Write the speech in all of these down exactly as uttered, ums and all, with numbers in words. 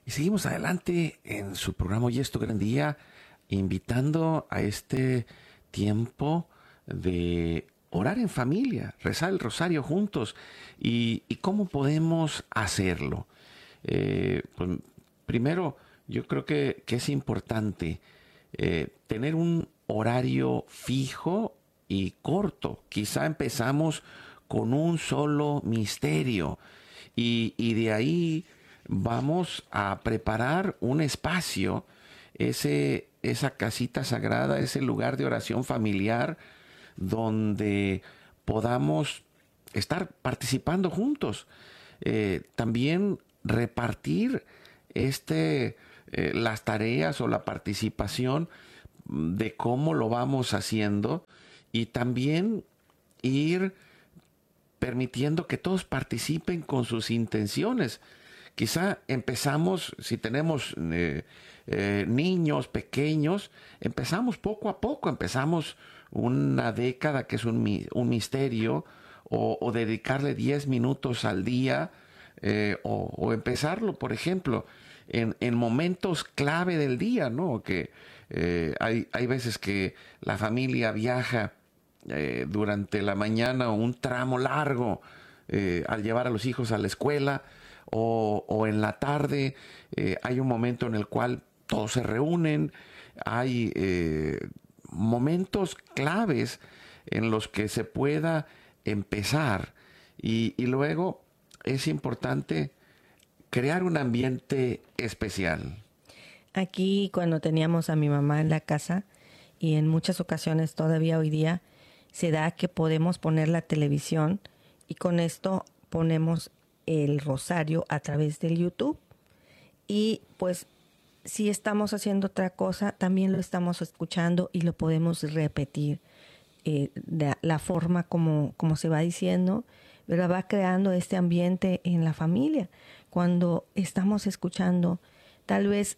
Y seguimos adelante en su programa Hoy es tu gran día, invitando a este tiempo de orar en familia, rezar el rosario juntos. ¿Y, y cómo podemos hacerlo? Eh, pues, primero, yo creo que, que es importante eh, tener un horario fijo y corto. Quizá empezamos con un solo misterio y, y de ahí vamos a preparar un espacio, ese, esa casita sagrada, ese lugar de oración familiar donde podamos estar participando juntos. Eh, también repartir este, eh, las tareas o la participación de cómo lo vamos haciendo y también ir permitiendo que todos participen con sus intenciones. Quizá empezamos, si tenemos eh, eh, niños pequeños, empezamos poco a poco, empezamos una década que es un, un misterio, o, o dedicarle diez minutos al día, eh, o, o empezarlo, por ejemplo, en, en momentos clave del día, ¿no? Que eh, hay, hay veces que la familia viaja eh, durante la mañana un tramo largo eh, al llevar a los hijos a la escuela, O, o en la tarde eh, hay un momento en el cual todos se reúnen, hay eh, momentos claves en los que se pueda empezar y, y luego es importante crear un ambiente especial. Aquí cuando teníamos a mi mamá en la casa y en muchas ocasiones todavía hoy día se da que podemos poner la televisión y con esto ponemos el rosario a través del YouTube y pues si estamos haciendo otra cosa también lo estamos escuchando y lo podemos repetir eh, de la forma como, como se va diciendo, ¿verdad? Va creando este ambiente en la familia cuando estamos escuchando. Tal vez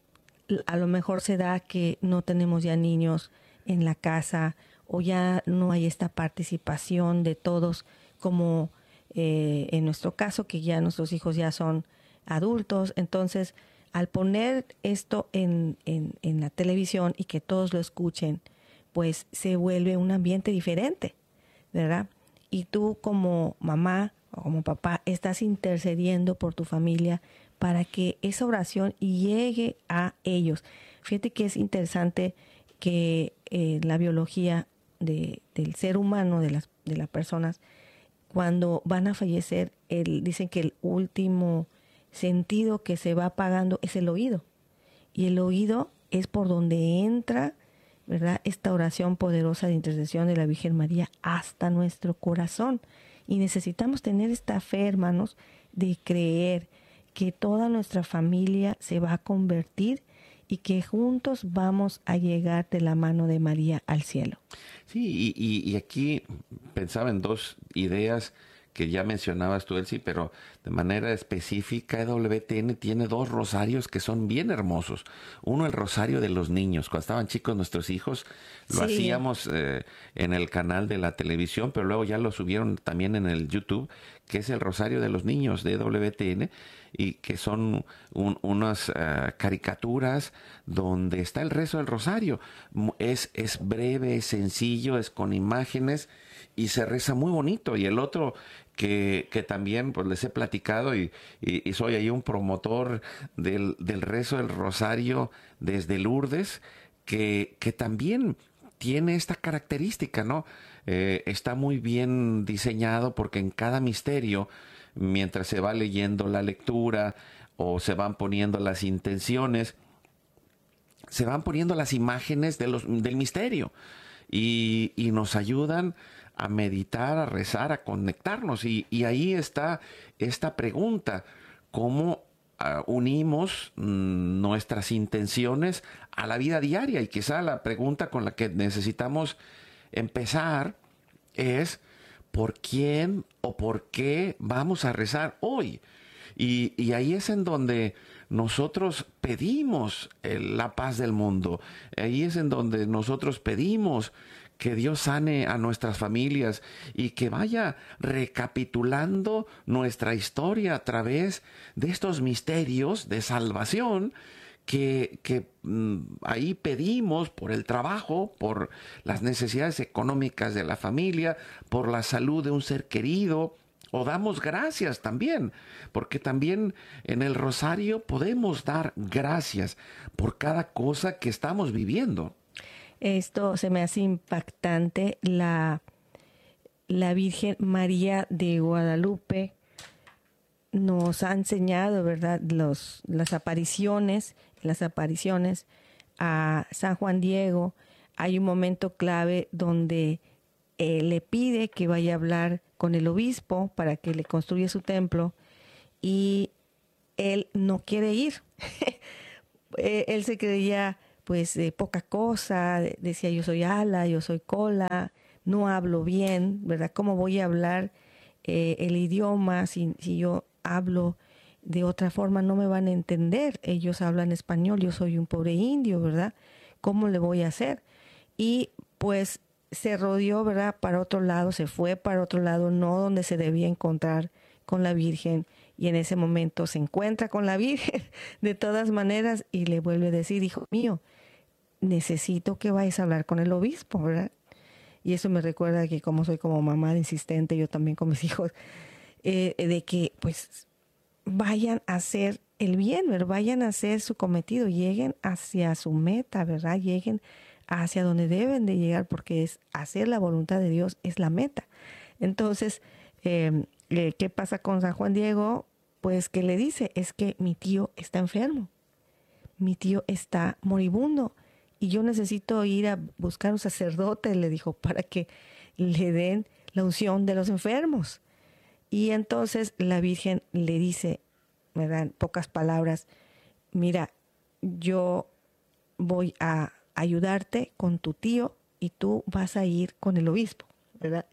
a lo mejor se da que no tenemos ya niños en la casa o ya no hay esta participación de todos como Eh, en nuestro caso, que ya nuestros hijos ya son adultos. Entonces, al poner esto en, en, en la televisión y que todos lo escuchen, pues se vuelve un ambiente diferente, ¿verdad? Y tú como mamá o como papá estás intercediendo por tu familia para que esa oración llegue a ellos. Fíjate que es interesante que eh, la biología de, del ser humano, de las, de las personas, cuando van a fallecer, el, dicen que el último sentido que se va apagando es el oído. Y el oído es por donde entra, ¿verdad?, esta oración poderosa de intercesión de la Virgen María hasta nuestro corazón. Y necesitamos tener esta fe, hermanos, de creer que toda nuestra familia se va a convertir y que juntos vamos a llegar de la mano de María al cielo. Sí, y, y, y aquí pensaba en dos ideas que ya mencionabas tú, Elsie, pero de manera específica, E W T N tiene dos rosarios que son bien hermosos. Uno, el rosario de los niños. Cuando estaban chicos nuestros hijos, lo sí. hacíamos eh, en el canal de la televisión, pero luego ya lo subieron también en el YouTube, que es el rosario de los niños de E W T N, y que son un, unas uh, caricaturas donde está el rezo del rosario. Es, es breve, es sencillo, es con imágenes y se reza muy bonito. Y el otro que, que también pues les he platicado y, y, y soy ahí un promotor del, del rezo del rosario desde Lourdes, que, que también tiene esta característica, ¿no? Eh, está muy bien diseñado porque en cada misterio, mientras se va leyendo la lectura o se van poniendo las intenciones, se van poniendo las imágenes de los, del misterio y, y nos ayudan a meditar, a rezar, a conectarnos. Y, y ahí está esta pregunta, ¿cómo uh, unimos mm, nuestras intenciones a la vida diaria? Y quizá la pregunta con la que necesitamos empezar es, ¿por quién o por qué vamos a rezar hoy? Y, y ahí es en donde nosotros pedimos el, la paz del mundo. Ahí es en donde nosotros pedimos que Dios sane a nuestras familias y que vaya recapitulando nuestra historia a través de estos misterios de salvación que, que mmm, ahí pedimos por el trabajo, por las necesidades económicas de la familia, por la salud de un ser querido. O damos gracias también, porque también en el rosario podemos dar gracias por cada cosa que estamos viviendo. Esto se me hace impactante. La, la Virgen María de Guadalupe nos ha enseñado, ¿verdad?, Los, las apariciones, las apariciones a San Juan Diego. Hay un momento clave donde eh, le pide que vaya a hablar con el obispo para que le construya su templo y él no quiere ir. Él se creía pues eh, poca cosa, decía yo soy ala, yo soy cola, no hablo bien, ¿verdad? ¿Cómo voy a hablar eh, el idioma si, si yo hablo de otra forma? No me van a entender, ellos hablan español, yo soy un pobre indio, ¿verdad? ¿Cómo le voy a hacer? Y pues se rodeó, ¿verdad?, para otro lado, se fue para otro lado, no donde se debía encontrar con la Virgen, y en ese momento se encuentra con la Virgen de todas maneras y le vuelve a decir, hijo mío, necesito que vayas a hablar con el obispo, ¿verdad? Y eso me recuerda que como soy como mamá de insistente, yo también con mis hijos, eh, de que pues vayan a hacer el bien, ¿verdad? Vayan a hacer su cometido, lleguen hacia su meta, ¿verdad? Lleguen hacia donde deben de llegar, porque es hacer la voluntad de Dios, es la meta. Entonces, eh, ¿qué pasa con San Juan Diego? Pues que le dice, es que mi tío está enfermo, mi tío está moribundo y yo necesito ir a buscar un sacerdote, le dijo, para que le den la unción de los enfermos. Y entonces la Virgen le dice, me dan pocas palabras, mira, yo voy a ayudarte con tu tío y tú vas a ir con el obispo, ¿verdad?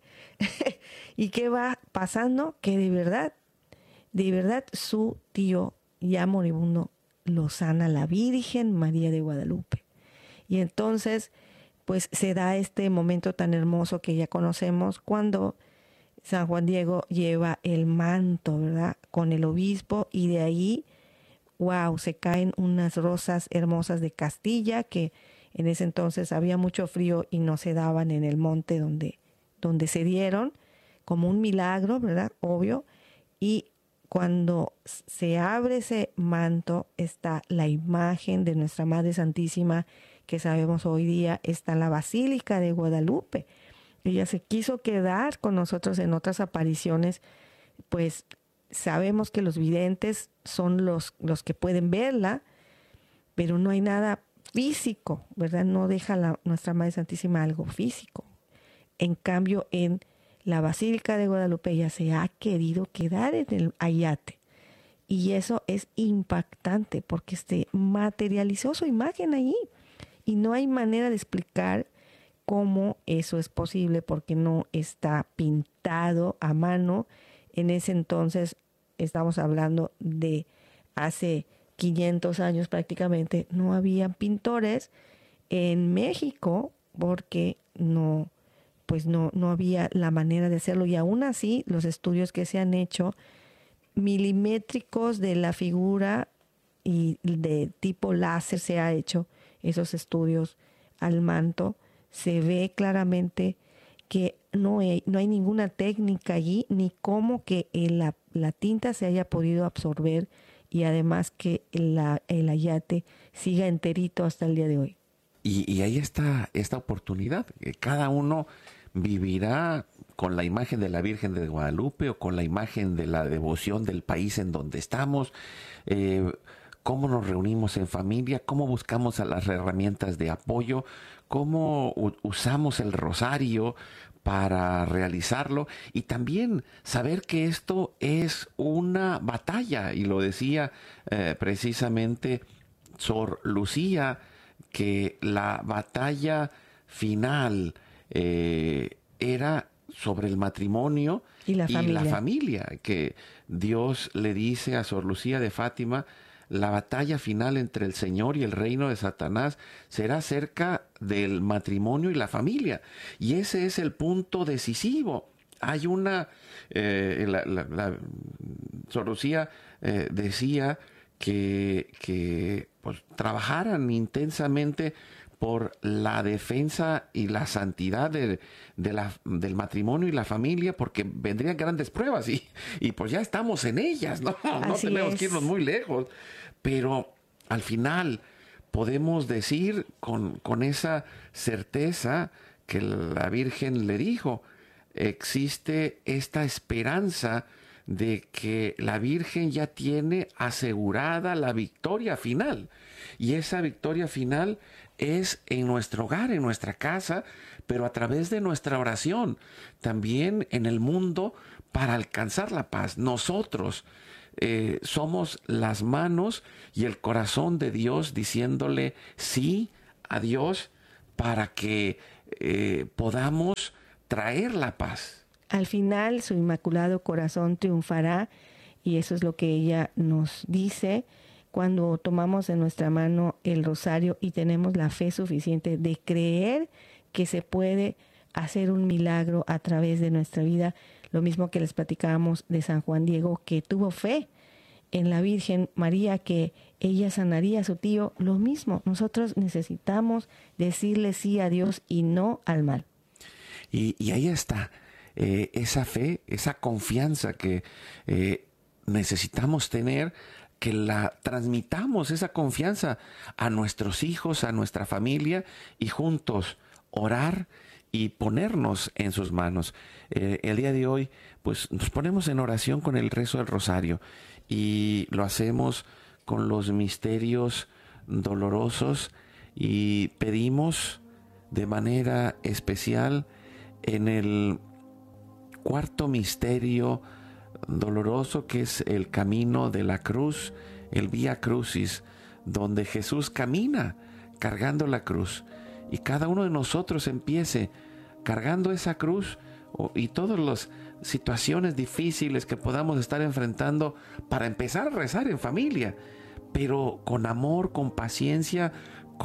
¿Y qué va pasando? Que de verdad, de verdad su tío ya moribundo lo sana la Virgen María de Guadalupe. Y entonces, pues se da este momento tan hermoso que ya conocemos cuando San Juan Diego lleva el manto, ¿verdad?, con el obispo, y de ahí, wow, se caen unas rosas hermosas de Castilla que en ese entonces había mucho frío y no se daban en el monte donde, donde se dieron, como un milagro, ¿verdad? Obvio. Y cuando se abre ese manto está la imagen de nuestra Madre Santísima, que sabemos hoy día está en la Basílica de Guadalupe. Ella se quiso quedar con nosotros en otras apariciones, pues sabemos que los videntes son los, los que pueden verla, pero no hay nada físico, ¿verdad? No deja la, nuestra Madre Santísima algo físico. En cambio, en la Basílica de Guadalupe ella se ha querido quedar en el ayate. Y eso es impactante porque se materializó su imagen allí. Y no hay manera de explicar cómo eso es posible porque no está pintado a mano. En ese entonces, estamos hablando de hace quinientos años prácticamente, no había pintores en México porque no, pues no, no había la manera de hacerlo. Y aún así, los estudios que se han hecho milimétricos de la figura y de tipo láser se ha hecho esos estudios al manto, se ve claramente que no hay, no hay ninguna técnica allí, ni cómo que la, la tinta se haya podido absorber y además que la, el ayate siga enterito hasta el día de hoy. Y, y ahí está esta oportunidad, que cada uno vivirá con la imagen de la Virgen de Guadalupe o con la imagen de la devoción del país en donde estamos, eh, cómo nos reunimos en familia, cómo buscamos a las herramientas de apoyo, cómo usamos el rosario para realizarlo, y también saber que esto es una batalla, y lo decía eh, precisamente Sor Lucía, que la batalla final eh, era sobre el matrimonio y la, y familia. la familia, que Dios le dice a Sor Lucía de Fátima: la batalla final entre el Señor y el reino de Satanás será acerca del matrimonio y la familia. Y ese es el punto decisivo. Hay una, eh, la, la, la Sor Lucía eh, decía que, que pues, trabajaran intensamente por la defensa y la santidad de, de la, del matrimonio y la familia, porque vendrían grandes pruebas y, y pues ya estamos en ellas, ¿no? No Así tenemos es. que irnos muy lejos. Pero al final podemos decir con, con esa certeza que la Virgen le dijo, existe esta esperanza de que la Virgen ya tiene asegurada la victoria final. Y esa victoria final es en nuestro hogar, en nuestra casa, pero a través de nuestra oración, también en el mundo para alcanzar la paz. Nosotros eh, somos las manos y el corazón de Dios diciéndole sí a Dios para que eh, podamos traer la paz. Al final su inmaculado corazón triunfará y eso es lo que ella nos dice cuando tomamos en nuestra mano el rosario y tenemos la fe suficiente de creer que se puede hacer un milagro a través de nuestra vida. Lo mismo que les platicábamos de San Juan Diego, que tuvo fe en la Virgen María, que ella sanaría a su tío. Lo mismo, nosotros necesitamos decirle sí a Dios y no al mal. Y, y ahí está. Eh, esa fe, esa confianza que eh, necesitamos tener, que la transmitamos esa confianza a nuestros hijos, a nuestra familia y juntos orar y ponernos en sus manos. Eh, el día de hoy, pues nos ponemos en oración con el rezo del rosario y lo hacemos con los misterios dolorosos y pedimos de manera especial en el cuarto misterio doloroso, que es el camino de la cruz, el Vía Crucis, donde Jesús camina cargando la cruz. Y cada uno de nosotros empiece cargando esa cruz y todas las situaciones difíciles que podamos estar enfrentando para empezar a rezar en familia, pero con amor, con paciencia,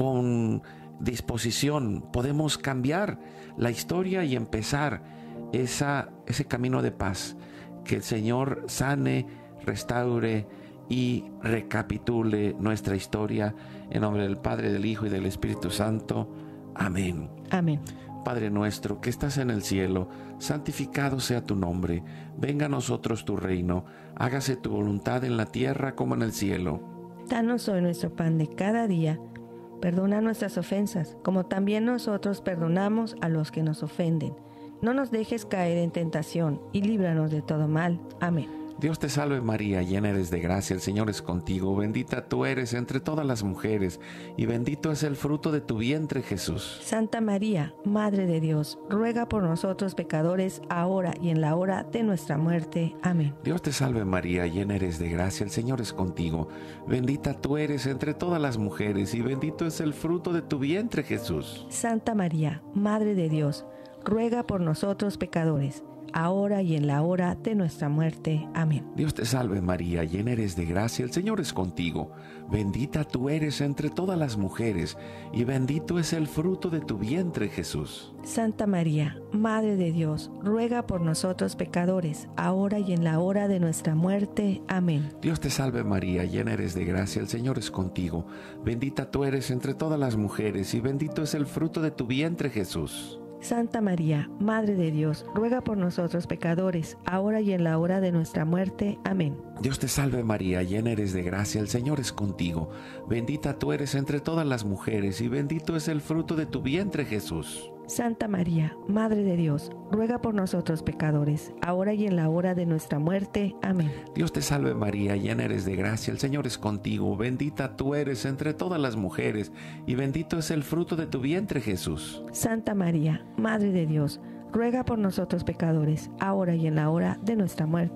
con disposición. Podemos cambiar la historia y empezar Esa, ese camino de paz. Que el Señor sane, restaure y recapitule nuestra historia. En nombre del Padre, del Hijo y del Espíritu Santo. Amén. Amén. Padre nuestro que estás en el cielo, santificado sea tu nombre. Venga a nosotros tu reino. Hágase tu voluntad en la tierra como en el cielo. Danos hoy nuestro pan de cada día. Perdona nuestras ofensas, como también nosotros perdonamos a los que nos ofenden. No nos dejes caer en tentación y líbranos de todo mal. Amén. Dios te salve María, llena eres de gracia, el Señor es contigo. Bendita tú eres entre todas las mujeres y bendito es el fruto de tu vientre, Jesús. Santa María, Madre de Dios, ruega por nosotros pecadores, ahora y en la hora de nuestra muerte. Amén. Dios te salve María, llena eres de gracia, el Señor es contigo. Bendita tú eres entre todas las mujeres y bendito es el fruto de tu vientre, Jesús. Santa María, Madre de Dios, ruega por nosotros pecadores, ahora y en la hora de nuestra muerte. Amén. Dios te salve María, llena eres de gracia, el Señor es contigo. Bendita tú eres entre todas las mujeres, y bendito es el fruto de tu vientre, Jesús. Santa María, Madre de Dios, ruega por nosotros pecadores, ahora y en la hora de nuestra muerte. Amén. Dios te salve María, llena eres de gracia, el Señor es contigo. Bendita tú eres entre todas las mujeres, y bendito es el fruto de tu vientre, Jesús. Santa María, Madre de Dios, ruega por nosotros pecadores, ahora y en la hora de nuestra muerte. Amén. Dios te salve María, llena eres de gracia, el Señor es contigo. Bendita tú eres entre todas las mujeres, y bendito es el fruto de tu vientre, Jesús. Santa María, Madre de Dios, ruega por nosotros pecadores, ahora y en la hora de nuestra muerte. Amén. Dios te salve María, llena eres de gracia, el Señor es contigo. Bendita tú eres entre todas las mujeres, y bendito es el fruto de tu vientre, Jesús. Santa María, Madre de Dios, ruega por nosotros pecadores, ahora y en la hora de nuestra muerte.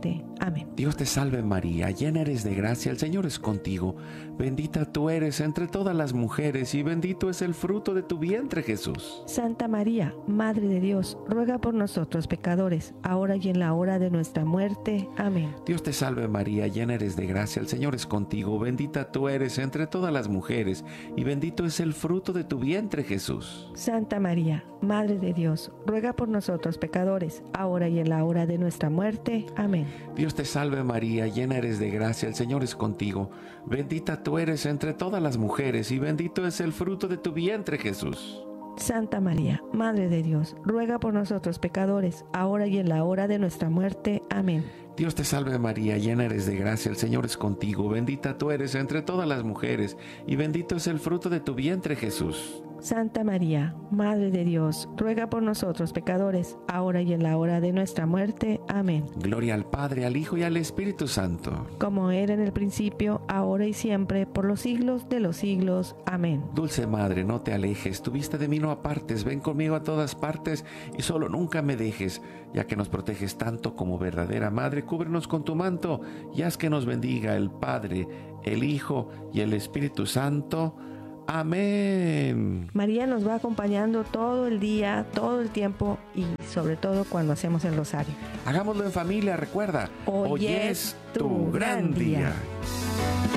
Amén. Dios te salve María, llena eres de gracia, el Señor es contigo. Bendita tú eres entre todas las mujeres y bendito es el fruto de tu vientre, Jesús. Santa María, Madre de Dios, ruega por nosotros pecadores, ahora y en la hora de nuestra muerte. Amén. Dios te salve María, llena eres de gracia, el Señor es contigo. Bendita tú eres entre todas las mujeres y bendito es el fruto de tu vientre, Jesús. Santa María, Madre de Dios, ruega por nosotros pecadores, ahora y en la hora de nuestra muerte. Amén. Dios te salve María, llena eres de gracia, el Señor es contigo. Bendita tú eres entre todas las mujeres y bendito es el fruto de tu vientre, Jesús. Santa María, Madre de Dios, ruega por nosotros pecadores, ahora y en la hora de nuestra muerte. Amén. Dios te salve María, llena eres de gracia, el Señor es contigo. Bendita tú eres entre todas las mujeres y bendito es el fruto de tu vientre, Jesús. Santa María, Madre de Dios, ruega por nosotros pecadores, ahora y en la hora de nuestra muerte. Amén. Gloria al Padre, al Hijo y al Espíritu Santo. Como era en el principio, ahora y siempre, por los siglos de los siglos. Amén. Dulce Madre, no te alejes, tu vista de mí no apartes, ven conmigo a todas partes y solo nunca me dejes, ya que nos proteges tanto como verdadera Madre, cúbrenos con tu manto y haz que nos bendiga el Padre, el Hijo y el Espíritu Santo. Amén. María nos va acompañando todo el día, todo el tiempo y sobre todo cuando hacemos el rosario. Hagámoslo en familia, recuerda, Hoy, Hoy es tu gran día. día.